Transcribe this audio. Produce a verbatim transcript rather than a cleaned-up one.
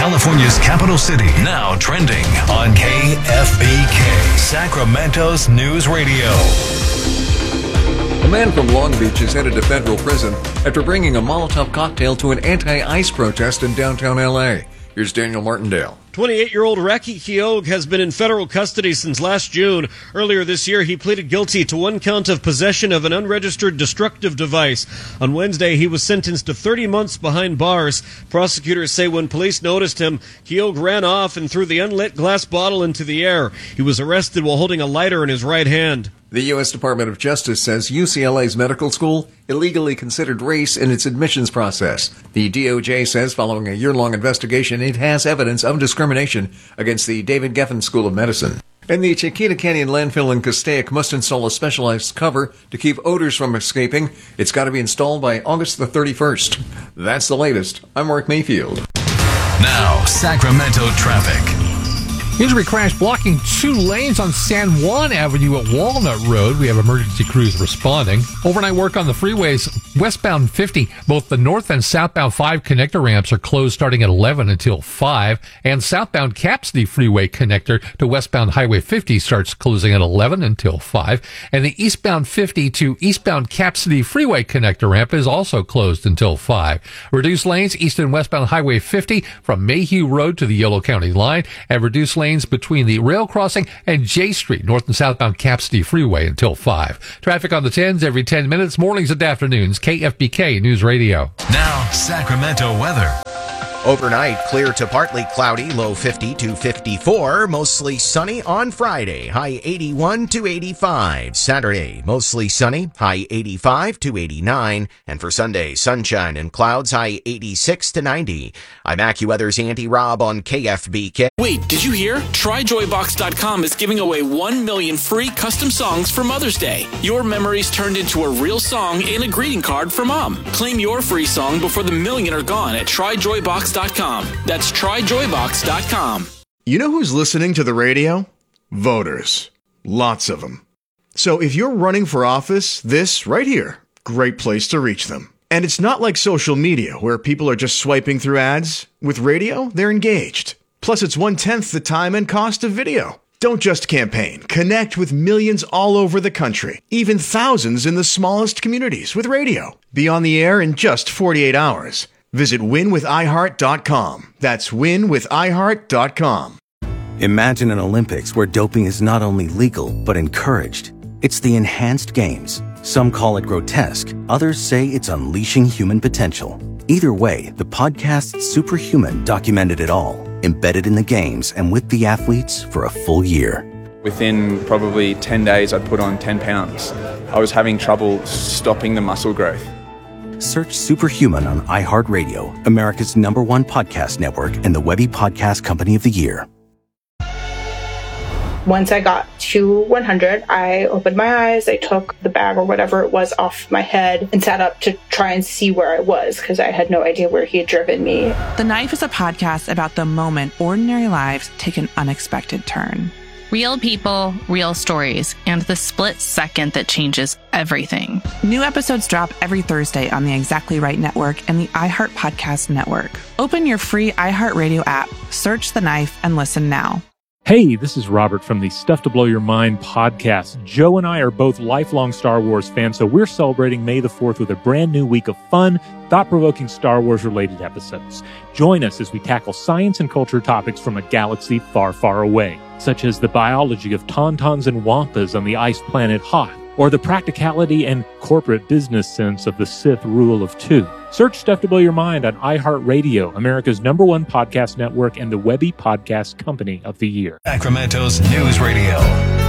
California's capital city. Now trending on K F B K, Sacramento's news radio. A man from Long Beach is headed to federal prison after bringing a Molotov cocktail to an anti-ICE protest in downtown L A. Here's Daniel Martindale. twenty-eight-year-old Racky Keogh has been in federal custody since last June. Earlier this year, he pleaded guilty to one count of possession of an unregistered destructive device. On Wednesday, he was sentenced to thirty months behind bars. Prosecutors say when police noticed him, Keogh ran off and threw the unlit glass bottle into the air. He was arrested while holding a lighter in his right hand. The U S Department of Justice says U C L A's medical school illegally considered race in its admissions process. The D O J says following a year-long investigation, it has evidence of discrimination against the David Geffen School of Medicine. And the Chiquita Canyon landfill in Castaic must install a specialized cover to keep odors from escaping. It's got to be installed by August the thirty-first. That's the latest. I'm Mark Mayfield. Now, Sacramento traffic. Injury crash blocking two lanes on San Juan Avenue at Walnut Road. We have emergency crews responding. Overnight work on the freeways. Westbound fifty, both the north and southbound five connector ramps are closed starting at eleven until five. And southbound Cap City Freeway connector to westbound Highway fifty starts closing at eleven until five. And the eastbound fifty to eastbound Cap City Freeway connector ramp is also closed until five. Reduced lanes east and westbound Highway fifty from Mayhew Road to the Yolo County line, and reduced lanes between the rail crossing and J Street, north and southbound Cap City Freeway until five. Traffic on the tens every ten minutes, mornings and afternoons. K F B K News Radio. Now, Sacramento weather. Overnight, clear to partly cloudy, low fifty to fifty-four. Mostly sunny on Friday, high eighty-one to eighty-five. Saturday, mostly sunny, high eighty-five to eighty-nine. And for Sunday, sunshine and clouds, high eighty-six to ninety. I'm AccuWeather's Andy Robb on K F B K. Wait, did you hear? Try Joy Box dot com is giving away one million free custom songs for Mother's Day. Your memories turned into a real song and a greeting card for Mom. Claim your free song before the million are gone at Try Joy Box dot com. That's Try Joy Box dot com. You know who's listening to the radio? Voters. Lots of them. So if you're running for office, this right here, great place to reach them. And it's not like social media where people are just swiping through ads. With radio, they're engaged. Plus, it's one-tenth the time and cost of video. Don't just campaign. Connect with millions all over the country, even thousands in the smallest communities with radio. Be on the air in just forty-eight hours. Visit win with i heart dot com. That's win with i heart dot com. Imagine an Olympics where doping is not only legal, but encouraged. It's the Enhanced Games. Some call it grotesque. Others say it's unleashing human potential. Either way, the podcast Superhuman documented it all, embedded in the games and with the athletes for a full year. Within probably ten days, I'd put on ten pounds. I was having trouble stopping the muscle growth. Search Superhuman on iHeartRadio, America's number one podcast network and the Webby Podcast Company of the Year. Once I got to one hundred, I opened my eyes, I took the bag or whatever it was off my head and sat up to try and see where I was because I had no idea where he had driven me. The Knife is a podcast about the moment ordinary lives take an unexpected turn. Real people, real stories, and the split second that changes everything. New episodes drop every Thursday on the Exactly Right Network and the iHeart Podcast Network. Open your free iHeartRadio app, search The Knife, and listen now. Hey, this is Robert from the Stuff to Blow Your Mind podcast. Joe and I are both lifelong Star Wars fans, so we're celebrating May the fourth with a brand new week of fun, thought-provoking Star Wars-related episodes. Join us as we tackle science and culture topics from a galaxy far, far away, such as the biology of tauntauns and wampas on the ice planet Hoth, or the practicality and corporate business sense of the Sith rule of two. Search Stuff to Blow Your Mind on iHeartRadio, America's number one podcast network and the Webby Podcast Company of the Year. Sacramento's News Radio.